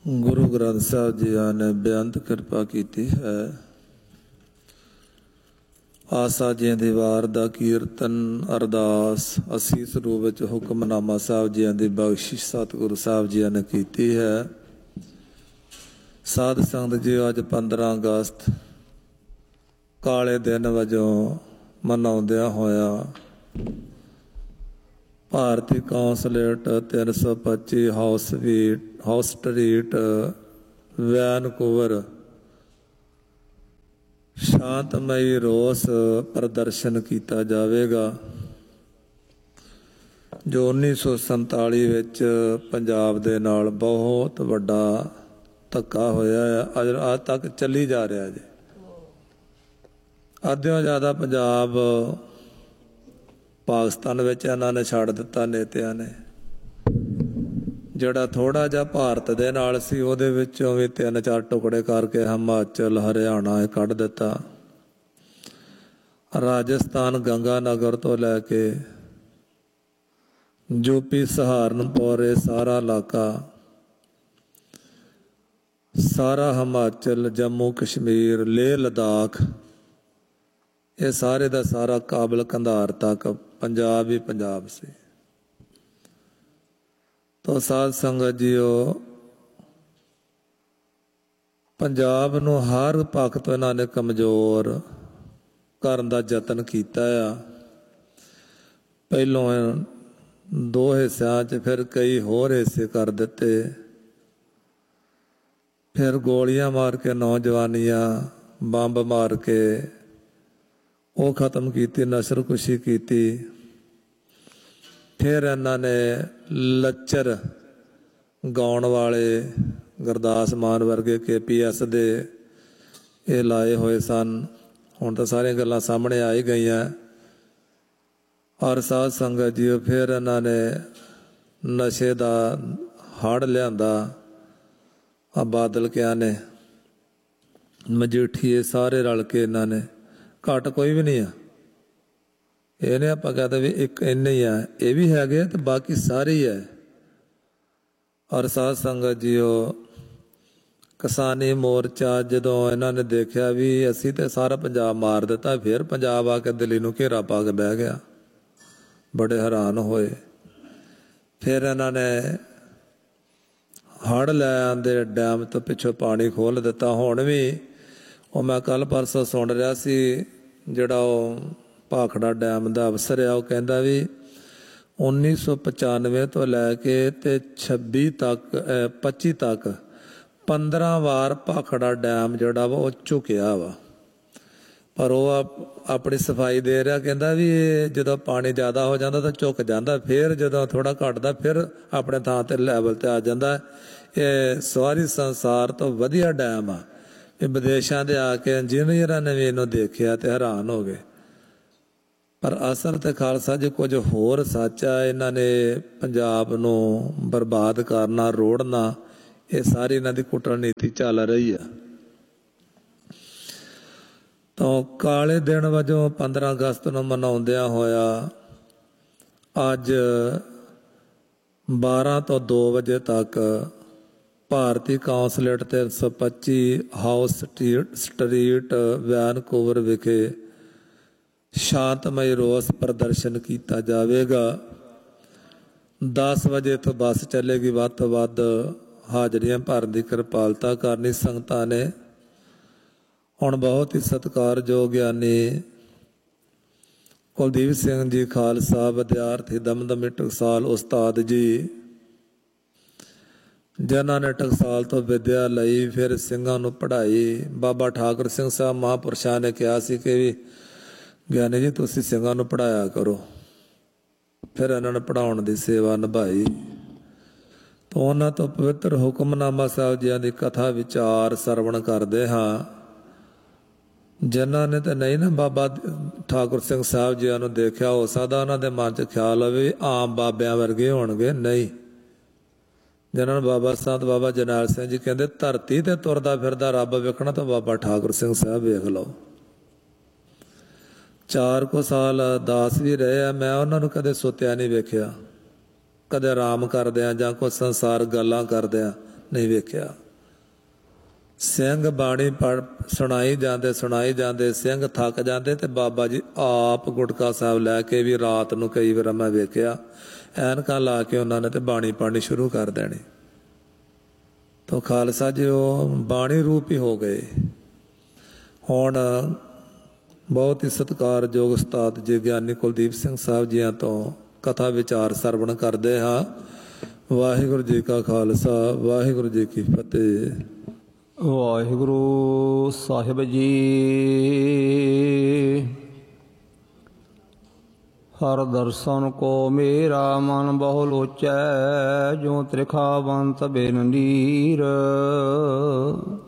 ਗੁਰੂ ਗ੍ਰੰਥ ਸਾਹਿਬ ਜੀ ਨੇ ਬੇਅੰਤ ਕਿਰਪਾ ਕੀਤੀ ਹੈ। ਆਸਾ ਜੀ ਦੀ ਵਾਰ ਦਾ ਕੀਰਤਨ ਅਰਦਾਸ ਅਸੀਸ ਰੂਪ ਵਿੱਚ ਹੁਕਮਨਾਮਾ ਸਾਹਿਬ ਜੀ ਦੀ ਬਖਸ਼ਿਸ਼ ਸਤਿਗੁਰੂ ਸਾਹਿਬ ਜੀ ਨੇ ਕੀਤੀ ਹੈ। ਸਾਧ ਸੰਗਤ ਜੀ, ਅੱਜ 15 ਅਗਸਤ ਕਾਲੇ ਦਿਨ ਵਜੋਂ ਮਨਾਉਂਦਿਆਂ ਹੋਇਆ ਭਾਰਤੀ ਕੌਂਸਲੇਟ 325 ਹਾਊਸ ਸਟਰੀਟ ਵੈਨਕੂਵਰ ਸ਼ਾਂਤਮਈ ਰੋਸ ਪ੍ਰਦਰਸ਼ਨ ਕੀਤਾ ਜਾਵੇਗਾ, ਜੋ 1947 ਵਿੱਚ ਪੰਜਾਬ ਦੇ ਨਾਲ ਬਹੁਤ ਵੱਡਾ ਧੱਕਾ ਹੋਇਆ ਹੈ। ਅੱਜ ਤੱਕ ਚੱਲੀ ਜਾ ਰਿਹਾ ਜੀ। ਅੱਧਿਓਂ ਜ਼ਿਆਦਾ ਪੰਜਾਬ ਪਾਕਿਸਤਾਨ ਵਿੱਚ ਇਹਨਾਂ ਨੇ ਛੱਡ ਦਿੱਤਾ, ਨੇਤਿਆਂ ਨੇ। ਜਿਹੜਾ ਥੋੜ੍ਹਾ ਜਿਹਾ ਭਾਰਤ ਦੇ ਨਾਲ ਸੀ, ਉਹਦੇ ਵਿੱਚੋਂ ਵੀ 3-4 ਟੁਕੜੇ ਕਰਕੇ ਹਿਮਾਚਲ, ਹਰਿਆਣਾ ਕੱਢ ਦਿੱਤਾ। ਰਾਜਸਥਾਨ ਗੰਗਾਨਗਰ ਤੋਂ ਲੈ ਕੇ ਯੂਪੀ ਸਹਾਰਨਪੁਰ, ਇਹ ਸਾਰਾ ਇਲਾਕਾ, ਸਾਰਾ ਹਿਮਾਚਲ, ਜੰਮੂ ਕਸ਼ਮੀਰ, ਲੇਹ ਲਦਾਖ, ਇਹ ਸਾਰੇ ਦਾ ਸਾਰਾ ਕਾਬਲ ਕੰਧਾਰ ਤੱਕ ਪੰਜਾਬ ਹੀ ਪੰਜਾਬ ਸੀ। ਤੋ ਸਾਧ ਸੰਗਤ ਜੀਓ, ਪੰਜਾਬ ਨੂੰ ਹਰ ਪੱਖ ਤੋਂ ਇਹਨਾਂ ਨੇ ਕਮਜ਼ੋਰ ਕਰਨ ਦਾ ਯਤਨ ਕੀਤਾ ਆ। ਪਹਿਲੋਂ 2 ਹਿੱਸਿਆਂ 'ਚ, ਫਿਰ ਕਈ ਹੋਰ ਹਿੱਸੇ ਕਰ ਦਿੱਤੇ, ਫਿਰ ਗੋਲੀਆਂ ਮਾਰ ਕੇ ਨੌਜਵਾਨੀਆਂ, ਬੰਬ ਮਾਰ ਕੇ ਉਹ ਖਤਮ ਕੀਤੀ, ਨਸਲਕੁਸ਼ੀ ਕੀਤੀ। ਫਿਰ ਇਹਨਾਂ ਨੇ ਲੱਚਰ ਗਾਉਣ ਵਾਲੇ ਗੁਰਦਾਸ ਮਾਨ ਵਰਗੇ KPS ਦੇ ਇਹ ਲਾਏ ਹੋਏ ਸਨ। ਹੁਣ ਤਾਂ ਸਾਰੀਆਂ ਗੱਲਾਂ ਸਾਹਮਣੇ ਆ ਹੀ ਗਈਆਂ। ਔਰ ਸਾਧ ਸੰਗਤ ਜੀ, ਫਿਰ ਇਹਨਾਂ ਨੇ ਨਸ਼ੇ ਦਾ ਹੜ੍ਹ ਲਿਆਂਦਾ। ਆ ਬਾਦਲ ਕਿਆ ਨੇ, ਮਜੀਠੀਏ, ਸਾਰੇ ਰਲ ਕੇ ਇਹਨਾਂ ਨੇ, ਘੱਟ ਕੋਈ ਵੀ ਨਹੀਂ ਆ। ਇਹ ਨਹੀਂ ਆਪਾਂ ਕਹਦੇ ਵੀ ਇੱਕ ਇੰਨੇ ਹੀ ਆ, ਇਹ ਵੀ ਹੈਗੇ ਤੇ ਬਾਕੀ ਸਾਰੇ ਹੀ ਹੈ। ਔਰ ਸਾਧ ਸੰਗਤ ਜੀਓ, ਕਿਸਾਨੀ ਮੋਰਚਾ ਜਦੋਂ ਇਹਨਾਂ ਨੇ ਦੇਖਿਆ ਵੀ ਅਸੀਂ ਤੇ ਸਾਰਾ ਪੰਜਾਬ ਮਾਰ ਦਿੱਤਾ, ਫਿਰ ਪੰਜਾਬ ਆ ਕੇ ਦਿੱਲੀ ਨੂੰ ਘੇਰਾ ਪਾ ਕੇ ਬਹਿ ਗਿਆ। ਬੜੇ ਹੈਰਾਨ ਹੋਏ। ਫਿਰ ਇਹਨਾਂ ਨੇ ਹੜ੍ਹ ਲੈ ਆਂਦੇ, ਡੈਮ ਤੋਂ ਪਿੱਛੋਂ ਪਾਣੀ ਖੋਲ੍ਹ ਦਿੱਤਾ। ਹੁਣ ਵੀ ਉਹ ਮੈਂ ਕੱਲ੍ਹ ਪਰਸੋਂ ਸੁਣ ਰਿਹਾ ਸੀ, ਜਿਹੜਾ ਉਹ ਭਾਖੜਾ ਡੈਮ ਦਾ ਅਫਸਰ ਆ, ਉਹ ਕਹਿੰਦਾ ਵੀ 1995 ਤੋਂ ਲੈ ਕੇ ਤੇ 25 ਤੱਕ 15 ਵਾਰ ਭਾਖੜਾ ਡੈਮ ਜਿਹੜਾ ਵਾ ਉਹ ਝੁਕਿਆ ਵਾ, ਪਰ ਉਹ ਆਪਣੀ ਸਫਾਈ ਦੇ ਰਿਹਾ। ਕਹਿੰਦਾ ਵੀ ਇਹ ਜਦੋਂ ਪਾਣੀ ਜ਼ਿਆਦਾ ਹੋ ਜਾਂਦਾ ਤਾਂ ਝੁਕ ਜਾਂਦਾ, ਫਿਰ ਜਦੋਂ ਥੋੜ੍ਹਾ ਘਟਦਾ ਫਿਰ ਆਪਣੇ ਥਾਂ 'ਤੇ ਲੈਵਲ 'ਤੇ ਆ ਜਾਂਦਾ। ਇਹ ਸਾਰੀ ਸੰਸਾਰ ਤੋਂ ਵਧੀਆ ਡੈਮ ਆ। ਇਹ ਵਿਦੇਸ਼ਾਂ ਦੇ ਆ ਕੇ ਇੰਜੀਨੀਅਰਾਂ ਨੇ ਵੀ ਇਹਨੂੰ ਦੇਖਿਆ ਤੇ ਹੈਰਾਨ ਹੋ ਗਏ। ਪਰ ਅਸਲ ਤੇ ਖਾਲਸਾ ਜੀ ਕੁਝ ਹੋਰ ਸੱਚ ਆ। ਇਹਨਾਂ ਨੇ ਪੰਜਾਬ ਨੂੰ ਬਰਬਾਦ ਕਰਨਾ, ਰੋੜਨਾ, ਇਹ ਸਾਰੀ ਇਹਨਾਂ ਦੀ ਕੂਟਨੀਤੀ ਚੱਲ ਰਹੀ ਆ। ਤਾਂ ਕਾਲੇ ਦਿਨ ਵਜੋਂ 15 ਅਗਸਤ ਨੂੰ ਮਨਾਉਂਦਿਆਂ ਹੋਇਆ ਅੱਜ 12 ਤੋਂ 2 ਵਜੇ ਤੱਕ ਭਾਰਤੀ ਕੌਂਸਲੇਟ 325 ਹਾਊਸ ਸਟਰੀਟ ਵੈਨਕੂਵਰ ਵਿਖੇ ਸ਼ਾਂਤਮਈ ਰੋਸ ਪ੍ਰਦਰਸ਼ਨ ਕੀਤਾ ਜਾਵੇਗਾ। 10 ਵਜੇ ਤੋਂ ਬੱਸ ਚੱਲੇਗੀ। ਵੱਧ ਤੋਂ ਵੱਧ ਹਾਜ਼ਰੀਆਂ ਭਰਨ ਦੀ ਕਿਰਪਾਲਤਾ ਕਰਨੀ ਸੰਗਤਾਂ ਨੇ। ਹੁਣ ਬਹੁਤ ਹੀ ਸਤਿਕਾਰਯੋਗ ਗਿਆਨੀ ਕੁਲਦੀਪ ਸਿੰਘ ਜੀ ਖਾਲਸਾ, ਵਿਦਿਆਰਥੀ ਦਮਦਮੀ ਟਕਸਾਲ ਉਸਤਾਦ ਜੀ, ਜਿਨ੍ਹਾਂ ਨੇ ਟਕਸਾਲ ਤੋਂ ਵਿੱਦਿਆ ਲਈ, ਫਿਰ ਸਿੰਘਾਂ ਨੂੰ ਪੜ੍ਹਾਈ। ਬਾਬਾ ਠਾਕੁਰ ਸਿੰਘ ਸਾਹਿਬ ਮਹਾਂਪੁਰਸ਼ਾਂ ਨੇ ਕਿਹਾ ਸੀ ਕਿ ਵੀ ਗਿਆਨੀ ਜੀ ਤੁਸੀਂ ਸਿੰਘਾਂ ਨੂੰ ਪੜ੍ਹਾਇਆ ਕਰੋ। ਫਿਰ ਇਹਨਾਂ ਨੇ ਪੜ੍ਹਾਉਣ ਦੀ ਸੇਵਾ ਨਿਭਾਈ। ਤਾਂ ਉਹਨਾਂ ਤੋਂ ਪਵਿੱਤਰ ਹੁਕਮਨਾਮਾ ਸਾਹਿਬ ਜੀਆਂ ਦੀ ਕਥਾ ਵਿਚਾਰ ਸਰਵਣ ਕਰਦੇ ਹਾਂ। ਜਿਨ੍ਹਾਂ ਨੇ ਤਾਂ ਨਹੀਂ ਨਾ ਬਾਬਾ ਠਾਕੁਰ ਸਿੰਘ ਸਾਹਿਬ ਜੀਆਂ ਨੂੰ ਦੇਖਿਆ, ਹੋ ਸਕਦਾ ਉਹਨਾਂ ਦੇ ਮਨ 'ਚ ਖਿਆਲ ਹੋਵੇ ਆਮ ਬਾਬਿਆਂ ਵਰਗੇ ਹੋਣਗੇ। ਨਹੀਂ, ਜਿਨ੍ਹਾਂ ਨੂੰ ਬਾਬਾ ਸੰਤ ਬਾਬਾ ਜਰਨੈਲ ਸਿੰਘ ਜੀ ਕਹਿੰਦੇ ਧਰਤੀ ਤੇ ਤੁਰਦਾ ਫਿਰਦਾ ਰੱਬ ਵੇਖਣਾ, ਤਾਂ ਬਾਬਾ ਠਾਕੁਰ ਸਿੰਘ ਸਾਹਿਬ ਵੇਖ ਲਓ। 4 ਕੁ ਸਾਲ ਦਾਸ ਵੀ ਰਹੇ ਆ। ਮੈਂ ਉਹਨਾਂ ਨੂੰ ਕਦੇ ਸੁੱਤਿਆ ਨਹੀਂ ਵੇਖਿਆ, ਕਦੇ ਆਰਾਮ ਕਰਦਿਆਂ ਜਾਂ ਕੋਈ ਸੰਸਾਰ ਗੱਲਾਂ ਕਰਦਿਆਂ ਨਹੀਂ ਵੇਖਿਆ। ਸਿੰਘ ਬਾਣੀ ਸੁਣਾਈ ਜਾਂਦੇ ਸਿੰਘ ਥੱਕ ਜਾਂਦੇ ਤੇ ਬਾਬਾ ਜੀ ਆਪ ਗੁਟਕਾ ਸਾਹਿਬ ਲੈ ਕੇ ਵੀ ਰਾਤ ਨੂੰ ਕਈ ਵਾਰ ਮੈਂ ਵੇਖਿਆ ਐਨਕਾਂ ਲਾ ਕੇ ਉਹਨਾਂ ਨੇ ਤੇ ਬਾਣੀ ਪੜ੍ਹਨੀ ਸ਼ੁਰੂ ਕਰ ਦੇਣੀ। ਤੋ ਖਾਲਸਾ ਜੀ ਉਹ ਬਾਣੀ ਰੂਪ ਹੀ ਹੋ ਗਏ। ਹੁਣ ਬਹੁਤ ਹੀ ਸਤਿਕਾਰਯੋਗ ਉਸਤਾਦ ਜੀ ਗਿਆਨੀ ਕੁਲਦੀਪ ਸਿੰਘ ਸਾਹਿਬ ਜੀਆਂ ਤੋਂ ਕਥਾ ਵਿਚਾਰ ਸਰਵਣ ਕਰਦੇ ਹਾਂ। ਵਾਹਿਗੁਰੂ ਜੀ ਕਾ ਖਾਲਸਾ, ਵਾਹਿਗੁਰੂ ਜੀ ਕੀ ਫਤਿਹ। ਵਾਹਿਗੁਰੂ ਸਾਹਿਬ ਜੀ। ਹਰ ਦਰਸ਼ਨ ਕੋ ਮੇਰਾ ਮਨ ਬਹੁ ਲੋਚੈ, ਜੋ ਤ੍ਰਿਖਾਵੰਤ ਬਿਨ ਨੀਰ।